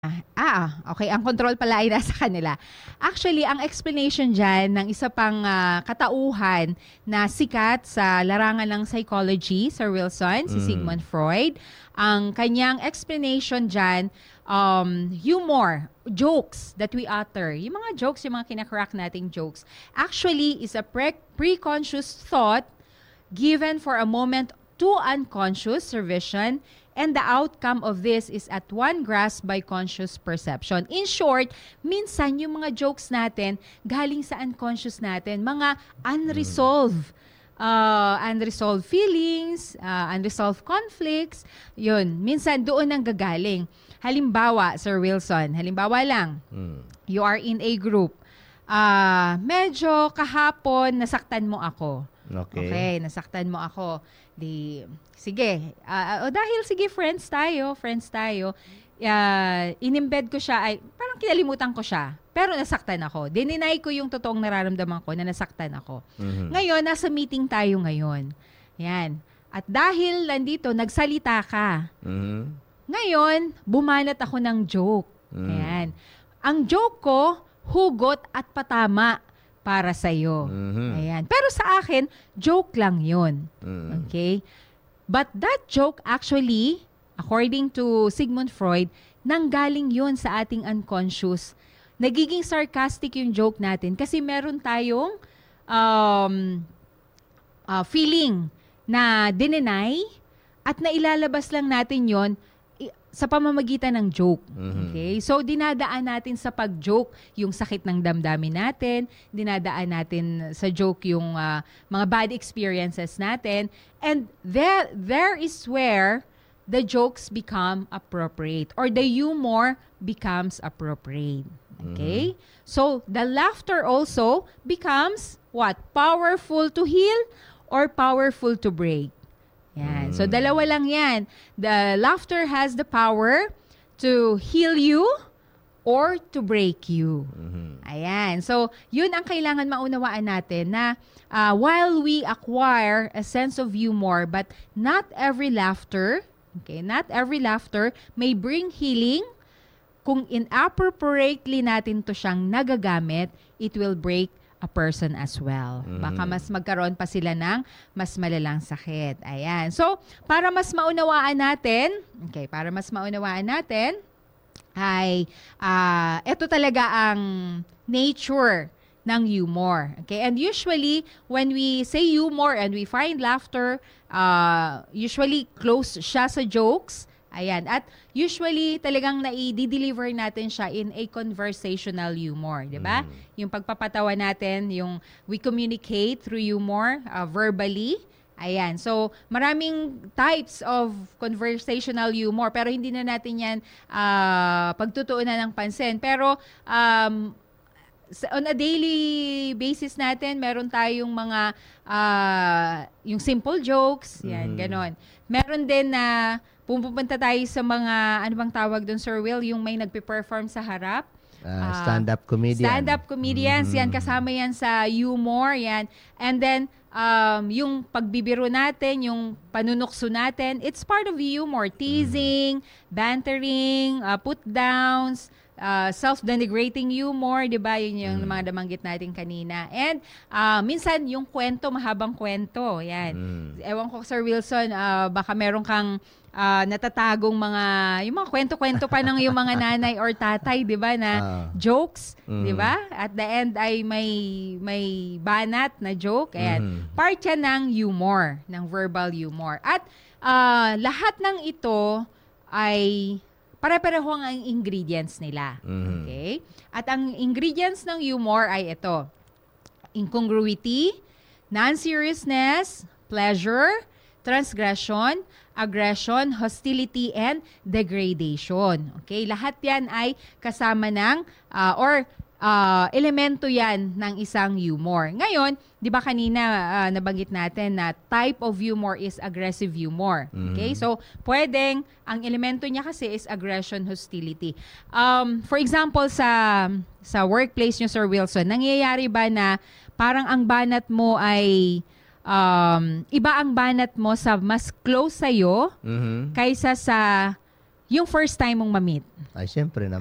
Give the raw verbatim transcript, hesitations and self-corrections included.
Ah, okay. Ang control pala ay nasa kanila. Actually, ang explanation dyan ng isa pang ah, katauhan na sikat sa larangan ng psychology, Sir Wilson, si Sigmund Freud, ang kanyang explanation dyan, um, humor, jokes that we utter, yung mga jokes, yung mga kinakrak nating jokes, actually is a pre- pre-conscious thought given for a moment to unconscious supervision, and the outcome of this is at one grasp by conscious perception. In short, minsan yung mga jokes natin galing sa unconscious natin, mga unresolved uh, unresolved feelings, uh, unresolved conflicts, yun, minsan doon ang gagaling. Halimbawa, Sir Wilson, halimbawa lang, Mm. you are in a group, uh, medyo kahapon nasaktan mo ako. Okay. Okay, nasaktan mo ako. Di, sige, ah, o dahil sige, friends tayo, friends tayo, uh, inimbed ko siya, ay, parang kinalimutan ko siya, pero nasaktan ako. Dininay ko yung totoong nararamdaman ko na nasaktan ako. Mhm. Ngayon, nasa meeting tayo ngayon. Yan. At dahil nandito, nagsalita ka. Mhm. Ngayon, bumanat ako ng joke. Mm. Ayan. Ang joke ko, hugot at patama para sa'yo. Mhm. Ayan. Pero sa akin, joke lang yun. Mm. Okay? But that joke actually, according to Sigmund Freud, nanggaling yun sa ating unconscious. Nagiging sarcastic yung joke natin kasi meron tayong um, uh, feeling na dininay at nailalabas lang natin yon sa pamamagitan ng joke. Mhm. Okay? So, dinadaan natin sa pag-joke yung sakit ng damdamin natin, dinadaan natin sa joke yung ah, mga bad experiences natin, and there, there is where the jokes become appropriate or the humor becomes appropriate. Okay? So, the laughter also becomes what? Powerful to heal or powerful to break? Yan. So, dalawa lang yan. The laughter has the power to heal you or to break you. Mhm. Ayan. So, yun ang kailangan maunawaan natin na uh, while we acquire a sense of humor, but not every laughter, okay, not every laughter may bring healing. Kung inappropriately natin to siyang nagagamit, it will break a person as well. Baka mas magkaroon pa sila ng mas malalang sakit. Ayan. So, para mas maunawaan natin, okay, para mas maunawaan natin, ay, ah, ito talaga ang nature ng humor. Okay? And usually, when we say humor and we find laughter, uh, usually close siya sa jokes. Ayan. At usually, talagang nai-deliver natin siya in a conversational humor. Diba? Yung pagpapatawa natin, yung we communicate through humor, uh, verbally. Ayan. So, maraming types of conversational humor, pero hindi na natin yan uh, pagtutuunan ng pansin. Pero, um, on a daily basis natin, meron tayong mga, uh, yung simple jokes, yan, ganon. Meron din na, pupunta tayo sa mga, ano bang tawag doon, Sir Will, yung may nagpe-perform sa harap. Ah, stand-up comedian. Stand-up comedians, yan, kasama yan sa humor, yan. And then, um, yung pagbibiro natin, yung panunukso natin, it's part of humor. Teasing, bantering, uh, put-downs, uh, self-denigrating humor, di ba? Yun yung mga nabanggit natin kanina. And uh, minsan, yung kwento, mahabang kwento, yan. Ewan ko, Sir Wilson, uh, baka meron kang uh, natatagong mga, yung mga kwento-kwento pa ng yung mga nanay or tatay, di ba, na Ah. jokes, Mm. di ba? At the end ay may may banat na joke. Ayan. Mhm. Part yan ng humor, ng verbal humor. At uh, lahat ng ito ay pare-pareho ang ingredients nila. Mhm. Okay? At ang ingredients ng humor ay ito: incongruity, non-seriousness, pleasure, transgression, aggression, hostility, and degradation. Okay? Lahat yan ay kasama ng, uh, or uh, elemento yan ng isang humor. Ngayon, di ba kanina uh, nabanggit natin na type of humor is aggressive humor. Okay? So, pwedeng, ang elemento niya kasi is aggression, hostility. Um, for example, sa, sa workplace nyo, Sir Wilson, nangyayari ba na parang ang banat mo ay um, iba ang banat mo sa mas close sa'yo Mhm. kaysa sa Yung first time mong ma-meet. Ay, siyempre